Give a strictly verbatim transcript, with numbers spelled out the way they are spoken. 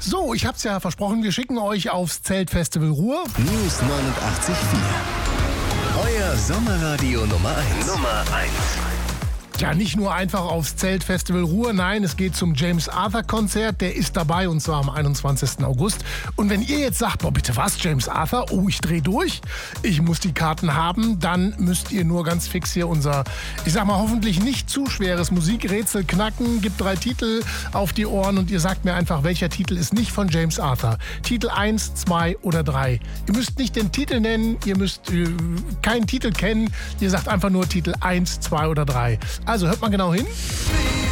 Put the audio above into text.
So, ich hab's ja versprochen, wir schicken euch aufs Zeltfestival Ruhr. News neunundachtzig Komma vier. Euer Sommerradio Nummer eins. Nummer eins. Ja, nicht nur einfach aufs Zeltfestival Ruhr, nein, es geht zum James Arthur Konzert, der ist dabei und zwar am einundzwanzigsten August. Und wenn ihr jetzt sagt, boah bitte was, James Arthur, oh ich dreh durch, ich muss die Karten haben, dann müsst ihr nur ganz fix hier unser, ich sag mal hoffentlich nicht zu schweres Musikrätsel knacken, gibt drei Titel auf die Ohren und ihr sagt mir einfach, welcher Titel ist nicht von James Arthur. Titel eins, zwei oder drei. Ihr müsst nicht den Titel nennen, ihr müsst äh, keinen Titel kennen, ihr sagt einfach nur Titel eins, zwei oder drei. Also hört mal genau hin.